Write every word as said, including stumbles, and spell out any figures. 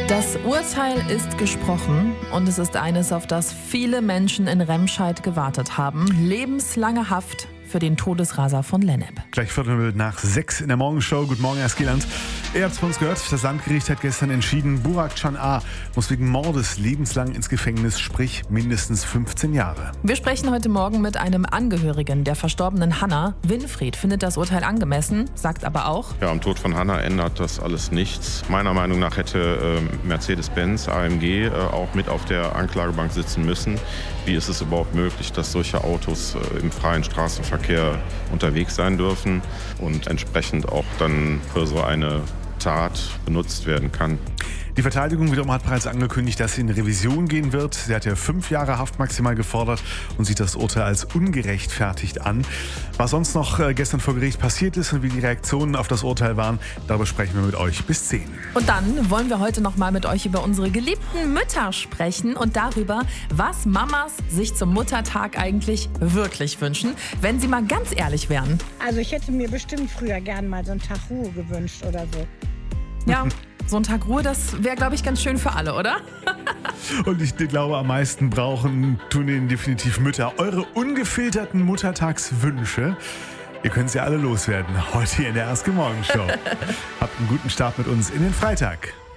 Das Urteil ist gesprochen und es ist eines, auf das viele Menschen in Remscheid gewartet haben. Lebenslange Haft für den Todesraser von Lennep. Gleich Viertel nach sechs in der Morgenshow. Guten Morgen, Herr Skieland. Ihr habt es von uns gehört, das Landgericht hat gestern entschieden, Burak Can A. muss wegen Mordes lebenslang ins Gefängnis, sprich mindestens fünfzehn Jahre. Wir sprechen heute Morgen mit einem Angehörigen der verstorbenen Hanna. Winfried findet das Urteil angemessen, sagt aber auch: Ja, am Tod von Hanna ändert das alles nichts. Meiner Meinung nach hätte äh, Mercedes-Benz, A M G, äh, auch mit auf der Anklagebank sitzen müssen. Wie ist es überhaupt möglich, dass solche Autos äh, im freien Straßenverkehr unterwegs sein dürfen und entsprechend auch dann für so eine Tat benutzt werden kann? Die Verteidigung wiederum hat bereits angekündigt, dass sie in Revision gehen wird. Sie hat ja fünf Jahre Haft maximal gefordert und sieht das Urteil als ungerechtfertigt an. Was sonst noch gestern vor Gericht passiert ist und wie die Reaktionen auf das Urteil waren, darüber sprechen wir mit euch bis zehn. Und dann wollen wir heute noch mal mit euch über unsere geliebten Mütter sprechen und darüber, was Mamas sich zum Muttertag eigentlich wirklich wünschen, wenn sie mal ganz ehrlich wären. Also ich hätte mir bestimmt früher gern mal so einen Tag Ruhe gewünscht oder so. Ja, so ein Tag Ruhe, das wäre, glaube ich, ganz schön für alle, oder? Und ich glaube, am meisten brauchen, tun ihnen definitiv Mütter. Eure ungefilterten Muttertagswünsche, ihr könnt sie alle loswerden. Heute hier in der Erste Morgenshow. Habt einen guten Start mit uns in den Freitag.